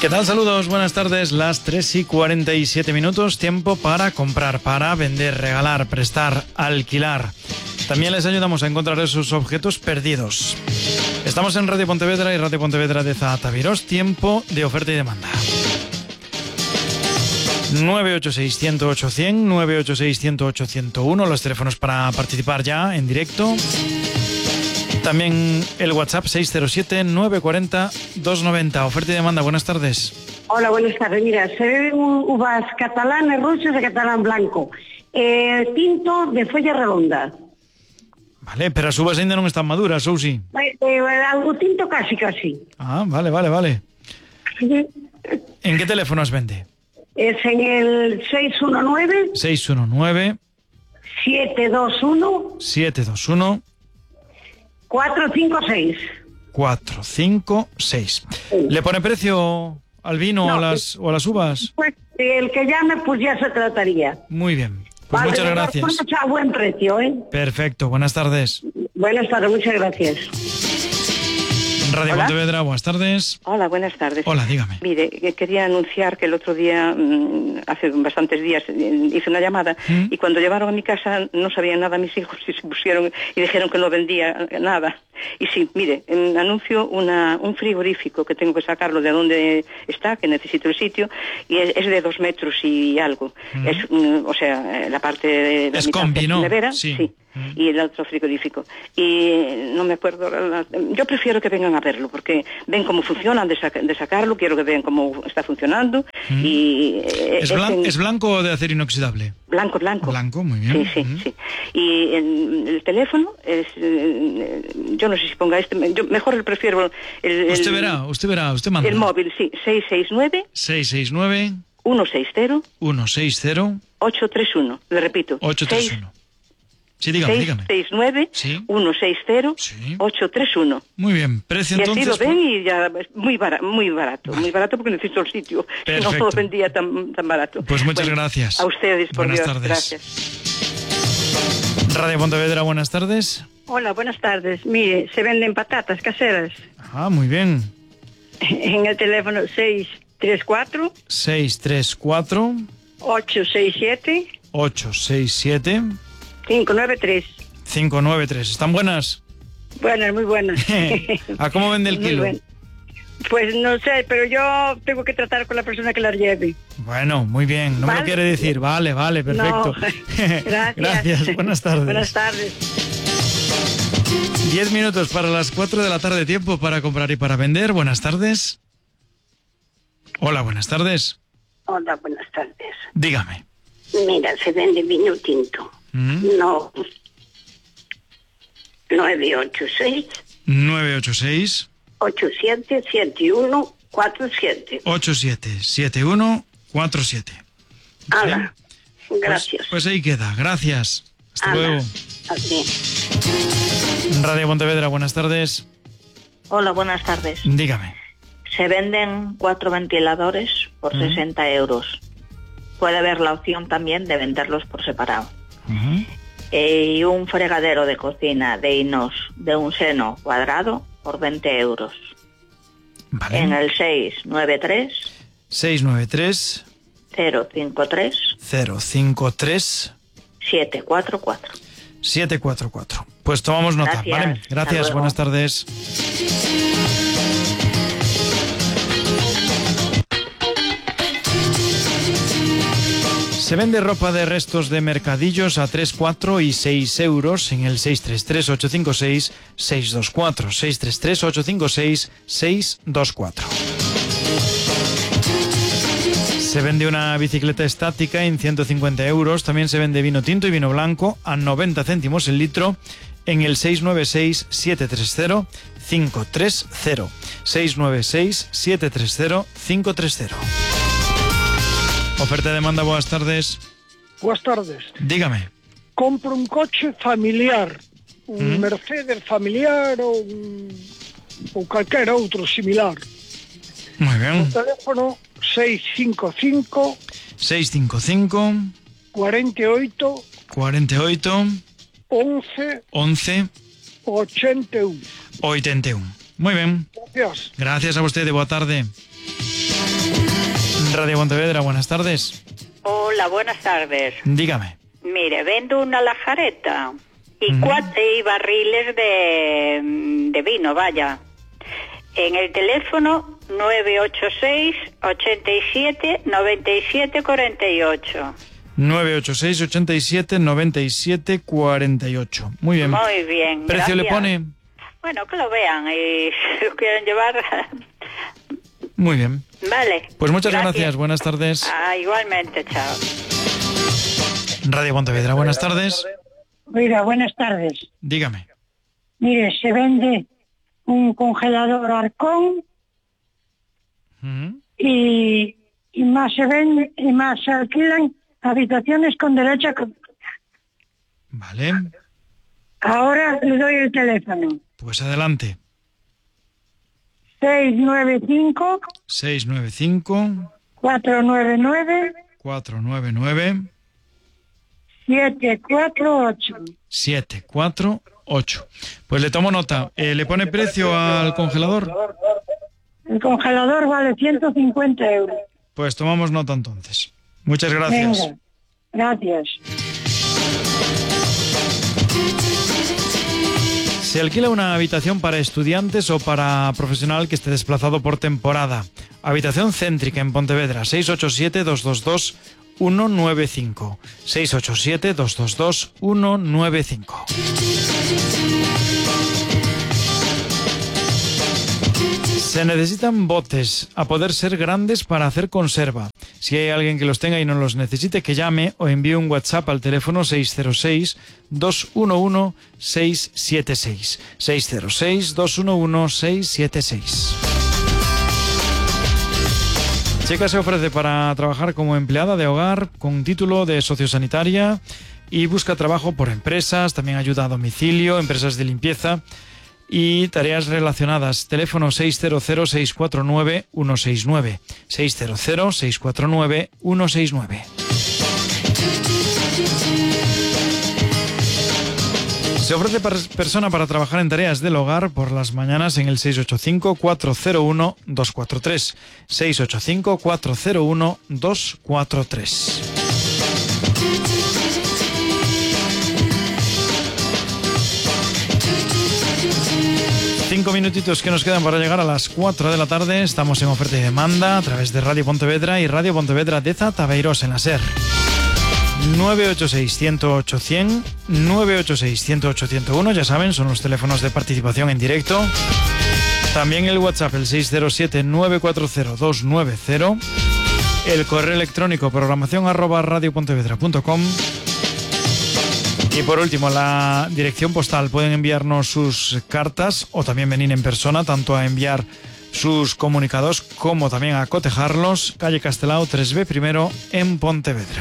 ¿Qué tal? Saludos, buenas tardes, las 3:47, tiempo para comprar, para vender, regalar, prestar, alquilar. También les ayudamos a encontrar esos objetos perdidos. Estamos en Radio Pontevedra y Radio Pontevedra de Zataviros, tiempo de oferta y demanda. 986-108-100, 986-108-101, los teléfonos para participar ya en directo. También el WhatsApp 607-940-290. Oferta y demanda, buenas tardes. Hola, buenas tardes. Mira, se beben uvas catalanes rusas de catalán blanco. Tinto de folla redonda. Vale, pero as uvas ainda non están maduras, ou si? Algo tinto casi. Ah, vale. ¿En qué teléfono as vende? Es en el 619... 619... 721... 721... 456. 456. ¿Le pone precio al vino o a las uvas? Pues el que llame, pues ya se trataría. Muy bien. Pues vale, muchas gracias. A buen precio, ¿eh? Perfecto, buenas tardes. Buenas tardes, muchas gracias. Radio Hola. Pontevedra, buenas tardes. Hola, buenas tardes. Hola, dígame. Mire, quería anunciar que el otro día, hace bastantes días, hice una llamada y cuando llevaron a mi casa no sabían nada mis hijos y se pusieron y dijeron que no vendía nada. Y sí, mire, anuncio un frigorífico que tengo que sacarlo de donde está, que necesito el sitio, y es de 2 metros y algo. Es, o sea, la parte de la es mitad combi, ¿no? nevera, sí. Y el otro frigorífico. Y no me acuerdo, yo prefiero que vengan a verlo, porque ven cómo funciona de sacarlo, quiero que vean cómo está funcionando. Y ¿Es blanco o de acero inoxidable? Blanco. Blanco, muy bien. Sí. Y el teléfono es, yo no sé si ponga este, yo mejor prefiero Usted verá, usted manda. El móvil, sí, 669 160 831, le repito. 831. Sí, dígame. 669 Sí. 160 Sí. 831. Muy bien, precio Y entonces. así lo ven y ya es muy barato, vale. Muy barato porque necesito el sitio. Perfecto. Si no lo vendía tan barato. Pues muchas gracias. A ustedes, por buenas Dios. tardes. Gracias. Radio Pontevedra, buenas tardes. Hola, buenas tardes. Mire, se venden patatas caseras Ah, muy bien. en el teléfono 634 634 867 867 593. 593. ¿Están buenas? Buenas, muy buenas. ¿A cómo vende el Muy kilo? buenas. Pues no sé, pero yo tengo que tratar con la persona que las lleve. Bueno, muy bien. No me lo ¿Vale? quiere decir. Vale, perfecto. No. Gracias. Gracias, buenas tardes. Buenas tardes. 10 minutos para las 4 de la tarde, tiempo para comprar y para vender. Buenas tardes. Hola, buenas tardes. Hola, buenas tardes. Dígame. Mira, se vende vino tinto. No. 986 986 877147. 877147. Hala, gracias. Pues ahí queda. Gracias. Hasta Hala, luego. así. Radio Pontevedra, buenas tardes. Hola, buenas tardes. Dígame. Se venden 4 ventiladores por 60 euros. Puede haber la opción también de venderlos por separado. Y un fregadero de cocina de inox de un seno cuadrado por 20 euros. Vale. En el 693 693 053 053 744. 744. Pues tomamos nota, Gracias. ¿vale? Hasta Gracias, luego. buenas tardes. Se vende ropa de restos de mercadillos a 3, 4 y 6 euros en el 633-856-624. 633-856-624. Se vende una bicicleta estática en 150 euros. También se vende vino tinto y vino blanco a 90 céntimos el litro en el 696-730-530. 696-730-530. Oferta de demanda, buenas tardes. Buenas tardes. Dígame. Compro un coche familiar, un Mercedes familiar ou calquera outro similar. Muy bien. O teléfono 655 655 48 48 11 11 81. 81. Muy bien. Gracias. Gracias a usted, boa tarde. Radio Pontevedra, buenas tardes. Hola, buenas tardes. Dígame. Mire, vendo una lajareta y y barriles de vino, vaya. En el teléfono 986 87 97 48. 986 87 97 48. Muy bien. Muy bien. ¿Precio gracias. le pone? Bueno, que lo vean y si lo quieren llevar. Muy bien. Vale. Pues muchas gracias. Buenas tardes. Igualmente, chao. Radio Pontevedra, buenas tardes. Oiga, buenas tardes. Dígame. Mire, se vende un congelador Arcón y más se vende y más se alquilan habitaciones con derecho a... Vale. Ahora le doy el teléfono. Pues adelante. 695 695 499 499 748. 748. Pues le tomo nota. ¿Le pone precio al congelador? El congelador vale 150 euros. Pues tomamos nota entonces. Muchas gracias. Venga, gracias. Se alquila una habitación para estudiantes o para profesional que esté desplazado por temporada. Habitación céntrica en Pontevedra, 687-222-195. 687-222-195. Se necesitan botes, a poder ser grandes para hacer conserva. Si hay alguien que los tenga y no los necesite, que llame o envíe un WhatsApp al teléfono 606-211-676. 606-211-676. Chica se ofrece para trabajar como empleada de hogar con título de sociosanitaria y busca trabajo por empresas, también ayuda a domicilio, empresas de limpieza y tareas relacionadas. Teléfono 600-649-169. 600-649-169. Se ofrece persona para trabajar en tareas del hogar por las mañanas en el 685-401-243. 685-401-243. Cinco minutitos que nos quedan para llegar a las 4 de la tarde. Estamos en oferta y demanda a través de Radio Pontevedra y Radio Pontevedra de Zataveiros en la SER. 986-108-100, 986-108-101, ya saben, son los teléfonos de participación en directo. También el WhatsApp, el 607-940-290. El correo electrónico programación@radiopontevedra.com. Y por último, la dirección postal. Pueden enviarnos sus cartas o también venir en persona, tanto a enviar sus comunicados como también a cotejarlos. Calle Castelao 3B primero en Pontevedra.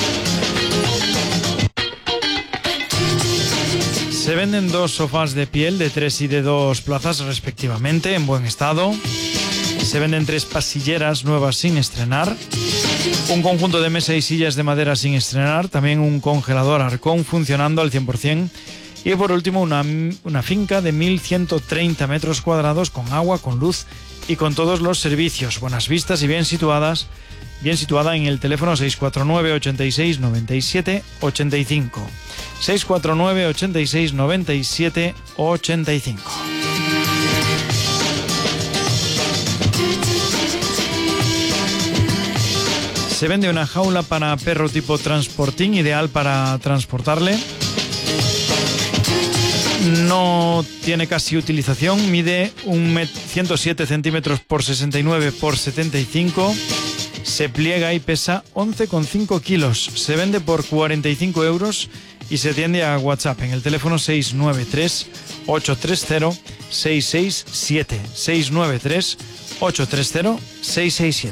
Se venden 2 sofás de piel de 3 y de 2 plazas respectivamente, en buen estado. Se venden 3 pasilleras nuevas sin estrenar. Un conjunto de mesa y sillas de madera sin estrenar. También un congelador Arcón funcionando al 100%. Y por último una finca de 1.130 metros cuadrados con agua, con luz y con todos los servicios. Buenas vistas y bien situada en el teléfono 649 86 97 85. 649 86 97 85. Se vende una jaula para perro tipo transportín, ideal para transportarle. No tiene casi utilización, mide 107 centímetros por 69 por 75. Se pliega y pesa 11,5 kilos. Se vende por 45 euros y se atiende a WhatsApp en el teléfono 693-830-667. 693-830-667.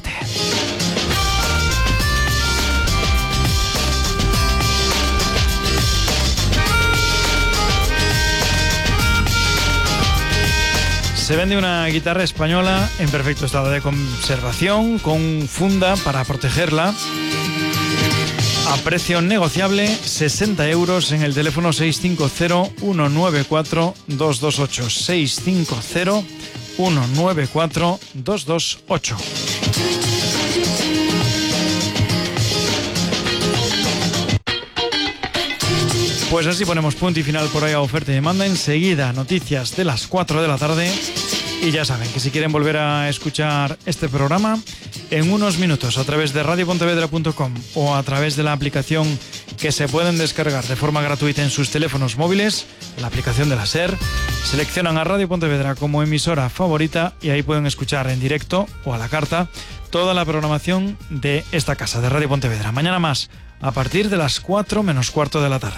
Se vende una guitarra española en perfecto estado de conservación, con funda para protegerla, a precio negociable, 60 euros en el teléfono 650-194-228. 650-194-228. Pues así ponemos punto y final por ahí a Oferta y Demanda. Enseguida noticias de las 4 de la tarde. Y ya saben que si quieren volver a escuchar este programa en unos minutos a través de radiopontevedra.com o a través de la aplicación que se pueden descargar de forma gratuita en sus teléfonos móviles, la aplicación de la SER, seleccionan a Radio Pontevedra como emisora favorita y ahí pueden escuchar en directo o a la carta toda la programación de esta casa, de Radio Pontevedra. Mañana más, a partir de las 4 menos cuarto de la tarde.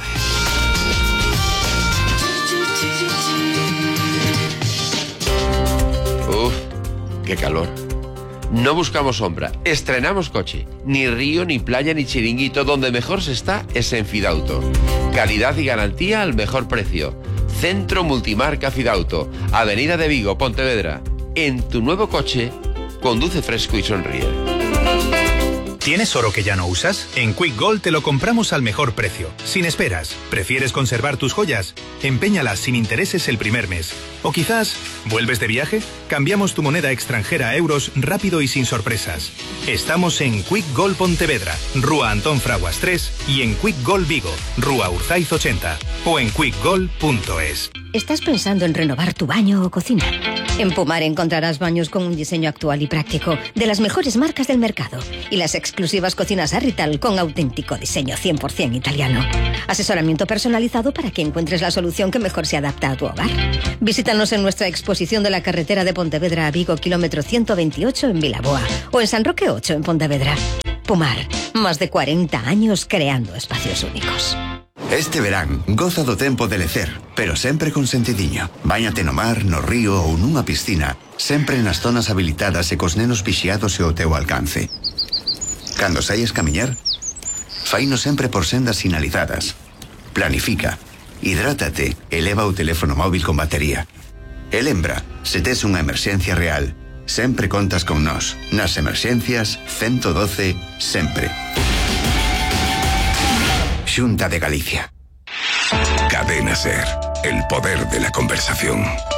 Uf, qué calor. No buscamos sombra, estrenamos coche. Ni río, ni playa, ni chiringuito. Donde mejor se está es en Fidauto. Calidad y garantía al mejor precio. Centro Multimarca Fidauto. Avenida de Vigo, Pontevedra. En tu nuevo coche, conduce fresco y sonríe. ¿Tienes oro que ya no usas? En Quick Gold te lo compramos al mejor precio, sin esperas. ¿Prefieres conservar tus joyas? Empeñalas sin intereses el primer mes. ¿O quizás vuelves de viaje? Cambiamos tu moneda extranjera a euros rápido y sin sorpresas. Estamos en Quick Gold Pontevedra, Rúa Antón Fraguas 3 y en Quick Gold Vigo, Rúa Urzaiz 80 o en quickgold.es. ¿Estás pensando en renovar tu baño o cocina? En Pumar encontrarás baños con un diseño actual y práctico de las mejores marcas del mercado y las exclusivas cocinas Arrital con auténtico diseño 100% italiano. Asesoramiento personalizado para que encuentres la solución que mejor se adapta a tu hogar. Visítanos en nuestra exposición de la carretera de Pontevedra a Vigo, kilómetro 128 en Vilaboa o en San Roque 8 en Pontevedra. Pumar, más de 40 años creando espacios únicos. Este verán, goza do tempo de lecer, pero sempre con sentidiño. Báñate no mar, no río ou nunha piscina, sempre nas zonas habilitadas e cos nenos vixiados e ao teu alcance. Cando saias camiñar, faino sempre por sendas sinalizadas. Planifica, hidrátate e leva o teléfono móvil con batería. E lembra, se tes unha emerxencia real, sempre contas con nós. Nas emerxencias, 112, sempre. Xunta de Galicia. Cadena SER, el poder de la conversación.